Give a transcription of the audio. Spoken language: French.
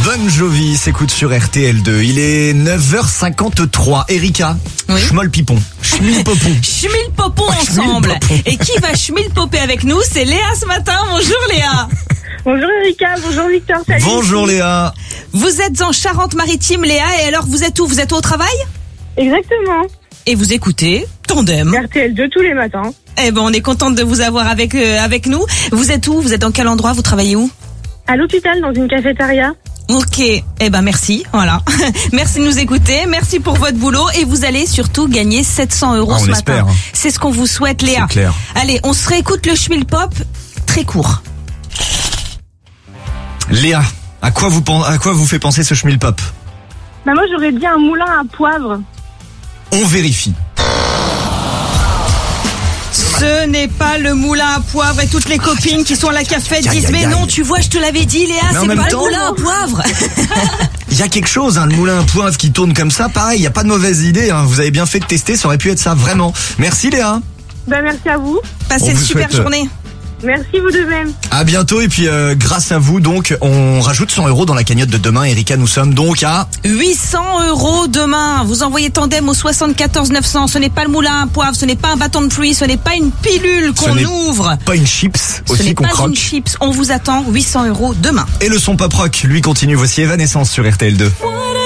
Bon Jovi s'écoute sur RTL2. Il est 9h53. Erika, Oui. Schmoll-Pipon. Schmilpopon. Schmilpopon ensemble. Schmilpopon. Et qui va schmilpoper avec nous? C'est Léa ce matin. Bonjour Léa. Bonjour Erika, bonjour Victor, salut. Bonjour Léa. Vous êtes en Charente-Maritime Léa, et alors vous êtes où? Vous êtes au travail? Exactement. Et vous écoutez Tandem. RTL2 tous les matins. Eh ben on est contente de vous avoir avec nous. Vous êtes où? Vous êtes dans quel endroit? Vous travaillez où? À l'hôpital, dans une cafétéria. Ok, eh ben merci, voilà. Merci de nous écouter, merci pour votre boulot et vous allez surtout gagner 700 € on ce espère. matin. C'est ce qu'on vous souhaite Léa. C'est clair. Allez, on se réécoute le Schmilpop très court. Léa, à quoi vous fait penser ce Schmilpop? Bah moi j'aurais dit un moulin à poivre. On vérifie. Ce n'est pas le moulin à poivre et toutes les copines qui sont à la cafette Aïe, disent aïe, mais aïe. non, tu vois, je te l'avais dit Léa, Mais en c'est même pas temps- le moulin à poivre. Il y a quelque chose, le moulin à poivre qui tourne comme ça. Pareil, il n'y a pas de mauvaise idée. Vous avez bien fait de tester, ça aurait pu être ça, vraiment. Merci Léa. Bah merci à vous. Passez On une vous super souhaite, journée. Merci vous de même. À bientôt et puis grâce à vous donc on rajoute 100 € dans la cagnotte de demain. Erika, nous sommes donc à 800 € demain. Vous envoyez Tandem au 74 900. Ce n'est pas le moulin à poivre, ce n'est pas un bâton de pluie, ce n'est pas une pilule qu'on n'est ouvre. pas une chips Ce aussi n'est qu'on pas une croque. chips. On vous attend 800 € demain. Et le son pop rock lui continue. Voici Evanescence sur RTL2.